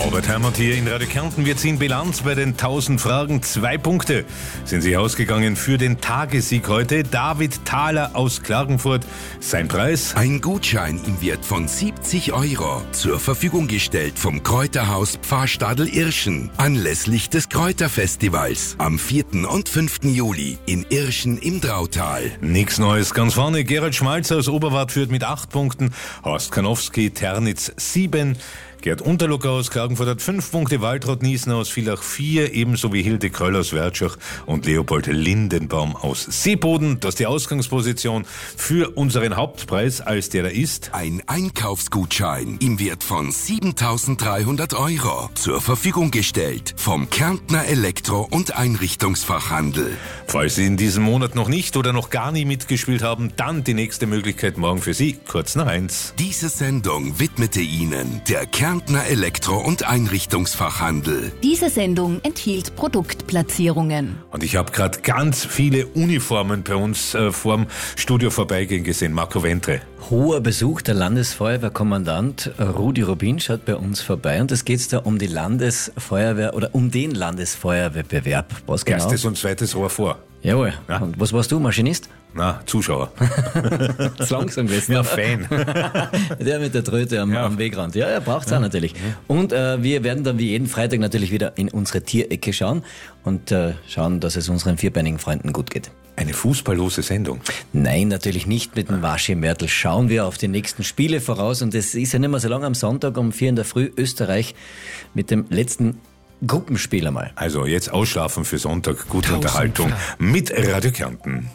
Robert Heimann hier in Radio Kärnten. Wir ziehen Bilanz bei den 1000 Fragen. 2 Punkte sind sie ausgegangen für den Tagessieg heute. David Thaler aus Klagenfurt. Sein Preis? Ein Gutschein im Wert von 70 € zur Verfügung gestellt vom Kräuterhaus Pfarrstadel Irschen anlässlich des Kräuterfestivals am 4. und 5. Juli in Irschen im Drautal. Nichts Neues. Ganz vorne Gerald Schmalzer aus Oberwart führt mit 8 Punkten. Horst Kanowski, Ternitz 7. Gerd Unterlucker aus Klagenfurt hat 5 Punkte, Waltraud Niesen aus Villach 4, ebenso wie Hilde Kröll aus Wertschach und Leopold Lindenbaum aus Seeboden. Das ist die Ausgangsposition für unseren Hauptpreis, als der da ist. Ein Einkaufsgutschein im Wert von 7.300 € zur Verfügung gestellt vom Kärntner Elektro- und Einrichtungsfachhandel. Falls Sie in diesem Monat noch nicht oder noch gar nie mitgespielt haben, dann die nächste Möglichkeit morgen für Sie, kurz nach 1. Diese Sendung widmete Ihnen der Kärntner Elektro- und Einrichtungsfachhandel. Diese Sendung enthielt Produktplatzierungen. Und ich habe gerade ganz viele Uniformen bei uns vorm Studio vorbeigehen gesehen. Marco Ventre. Hoher Besuch, der Landesfeuerwehrkommandant Rudi Rubin schaut bei uns vorbei und es geht da um die Landesfeuerwehr oder um den Landesfeuerwehrbewerb. Was genau? Erstes und zweites Rohr vor. Jawohl. Ja. Und was warst du, Maschinist? Na, Zuschauer. Das langsam gewesen. Ja, Fan. Der mit der Tröte am Wegrand. Ja, er braucht's auch natürlich. Und wir werden dann wie jeden Freitag natürlich wieder in unsere Tierecke schauen und schauen, dass es unseren vierbeinigen Freunden gut geht. Eine fußballlose Sendung? Nein, natürlich nicht mit dem Waschi Mörtel. Schauen wir auf die nächsten Spiele voraus und es ist ja nicht mehr so lange am Sonntag um 4 in der Früh Österreich mit dem letzten Gruppenspiel einmal. Also jetzt ausschlafen für Sonntag, gute Unterhaltung mit Radio Kärnten.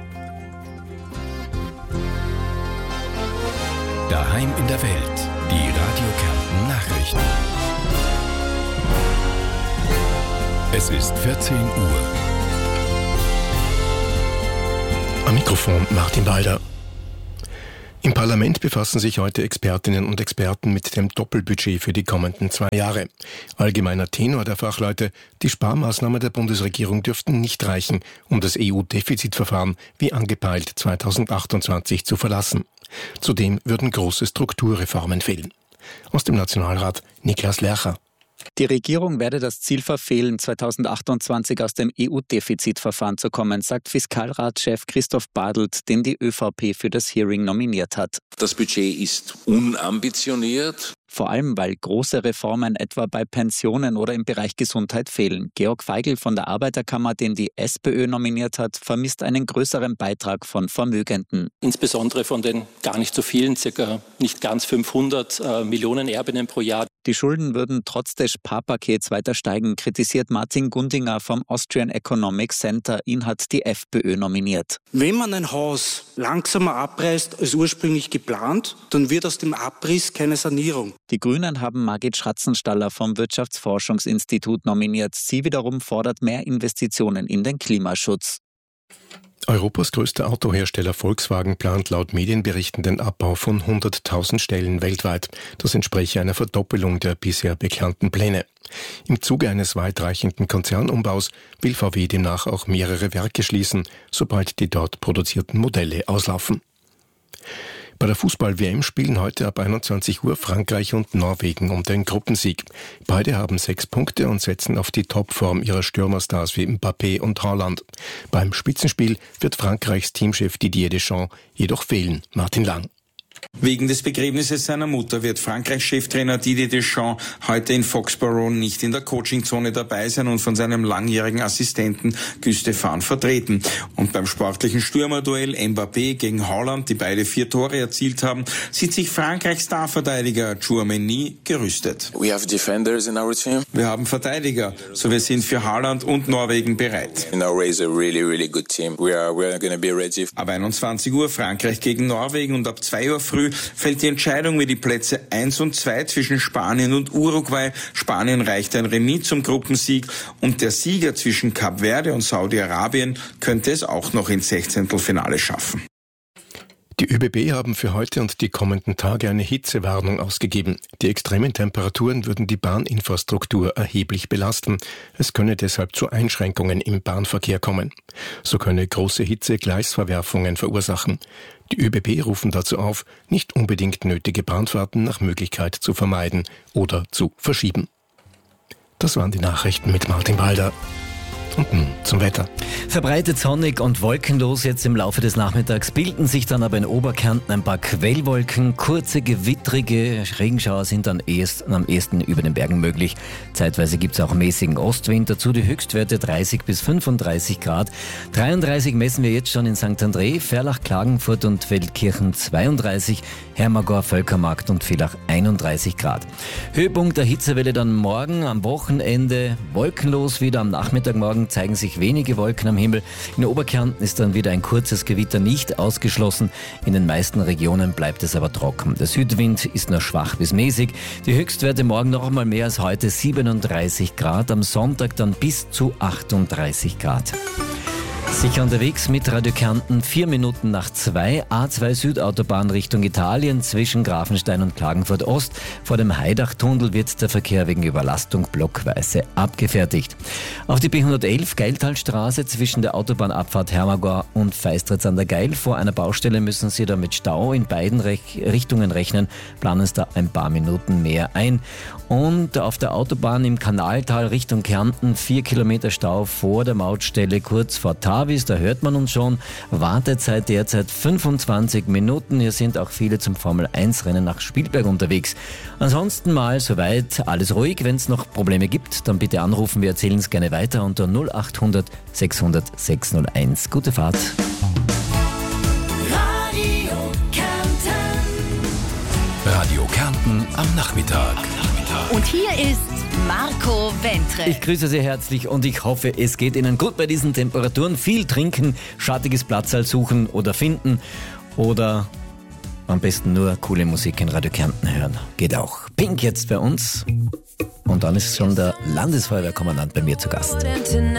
Daheim in der Welt, die Radio Kärnten Nachrichten. Es ist 14 Uhr. Am Mikrofon Martin Walder. Im Parlament befassen sich heute Expertinnen und Experten mit dem Doppelbudget für die kommenden 2 Jahre. Allgemeiner Tenor der Fachleute: Die Sparmaßnahmen der Bundesregierung dürften nicht reichen, um das EU-Defizitverfahren wie angepeilt 2028 zu verlassen. Zudem würden große Strukturreformen fehlen. Aus dem Nationalrat Niklas Lercher. Die Regierung werde das Ziel verfehlen, 2028 aus dem EU-Defizitverfahren zu kommen, sagt Fiskalratschef Christoph Badelt, den die ÖVP für das Hearing nominiert hat. Das Budget ist unambitioniert. Vor allem, weil große Reformen etwa bei Pensionen oder im Bereich Gesundheit fehlen. Georg Feigl von der Arbeiterkammer, den die SPÖ nominiert hat, vermisst einen größeren Beitrag von Vermögenden. Insbesondere von den gar nicht so vielen, circa nicht ganz 500 Millionen Erbinnen pro Jahr. Die Schulden würden trotz des Sparpakets weiter steigen, kritisiert Martin Gundinger vom Austrian Economic Center. Ihn hat die FPÖ nominiert. Wenn man ein Haus langsamer abreißt als ursprünglich geplant, dann wird aus dem Abriss keine Sanierung. Die Grünen haben Margit Schratzenstaller vom Wirtschaftsforschungsinstitut nominiert. Sie wiederum fordert mehr Investitionen in den Klimaschutz. Europas größter Autohersteller Volkswagen plant laut Medienberichten den Abbau von 100.000 Stellen weltweit. Das entspreche einer Verdoppelung der bisher bekannten Pläne. Im Zuge eines weitreichenden Konzernumbaus will VW demnach auch mehrere Werke schließen, sobald die dort produzierten Modelle auslaufen. Bei der Fußball-WM spielen heute ab 21 Uhr Frankreich und Norwegen um den Gruppensieg. Beide haben 6 Punkte und setzen auf die Topform ihrer Stürmerstars wie Mbappé und Haaland. Beim Spitzenspiel wird Frankreichs Teamchef Didier Deschamps jedoch fehlen. Martin Lang. Wegen des Begräbnisses seiner Mutter wird Frankreichs Cheftrainer Didier Deschamps heute in Foxborough nicht in der Coachingzone dabei sein und von seinem langjährigen Assistenten Guy Stéphane vertreten. Und beim sportlichen Stürmerduell Mbappé gegen Haaland, die beide 4 Tore erzielt haben, sieht sich Frankreichs Starverteidiger Tchouaméni gerüstet. We have defenders in our team. Wir haben Verteidiger, so wir sind für Haaland und Norwegen bereit. Norway is a really good team. We're going to be ready. Ab 21 Uhr Frankreich gegen Norwegen und ab 2 Uhr früh fällt die Entscheidung wie die Plätze 1 und 2 zwischen Spanien und Uruguay. Spanien reicht ein Remis zum Gruppensieg und der Sieger zwischen Kap Verde und Saudi-Arabien könnte es auch noch ins Sechzehntelfinale schaffen. Die ÖBB haben für heute und die kommenden Tage eine Hitzewarnung ausgegeben. Die extremen Temperaturen würden die Bahninfrastruktur erheblich belasten. Es könne deshalb zu Einschränkungen im Bahnverkehr kommen. So könne große Hitze Gleisverwerfungen verursachen. Die ÖBB rufen dazu auf, nicht unbedingt nötige Bahnfahrten nach Möglichkeit zu vermeiden oder zu verschieben. Das waren die Nachrichten mit Martin Balder. Und nun zum Wetter. Verbreitet sonnig und wolkenlos jetzt im Laufe des Nachmittags, bilden sich dann aber in Oberkärnten ein paar Quellwolken. Kurze, gewittrige Regenschauer sind am ehesten über den Bergen möglich. Zeitweise gibt es auch mäßigen Ostwind, dazu die Höchstwerte 30 bis 35 Grad. 33 messen wir jetzt schon in St. André, Ferlach, Klagenfurt und Feldkirchen 32, Hermagor, Völkermarkt und Villach 31 Grad. Höhepunkt der Hitzewelle dann morgen, am Wochenende wolkenlos wieder, am Nachmittag morgen zeigen sich wenige Wolken am Himmel. In Oberkärnten ist dann wieder ein kurzes Gewitter nicht ausgeschlossen. In den meisten Regionen bleibt es aber trocken. Der Südwind ist nur schwach bis mäßig. Die Höchstwerte morgen noch einmal mehr als heute, 37 Grad. Am Sonntag dann bis zu 38 Grad. Sicher unterwegs mit Radio Kärnten, 4 Minuten nach 2, A2 Südautobahn Richtung Italien zwischen Grafenstein und Klagenfurt Ost. Vor dem Heidach-Tunnel wird der Verkehr wegen Überlastung blockweise abgefertigt. Auf die B111 Geiltalstraße zwischen der Autobahnabfahrt Hermagor und Feistritz an der Geil. Vor einer Baustelle müssen Sie da mit Stau in beiden Richtungen rechnen, planen es da ein paar Minuten mehr ein. Und auf der Autobahn im Kanaltal Richtung Kärnten 4 Kilometer Stau vor der Mautstelle kurz vor Tavis, da hört man uns schon. Wartezeit derzeit 25 Minuten. Hier sind auch viele zum Formel-1-Rennen nach Spielberg unterwegs. Ansonsten mal soweit alles ruhig. Wenn es noch Probleme gibt, dann bitte anrufen. Wir erzählen es gerne weiter unter 0800 600 601. Gute Fahrt. Radio Kärnten am Nachmittag. Und hier ist Marco Wentre. Ich grüße Sie herzlich und ich hoffe, es geht Ihnen gut bei diesen Temperaturen. Viel trinken, schattiges Platzal suchen oder finden oder am besten nur coole Musik in Radio Kärnten hören. Geht auch. Pink jetzt bei uns und dann ist schon der Landesfeuerwehrkommandant bei mir zu Gast.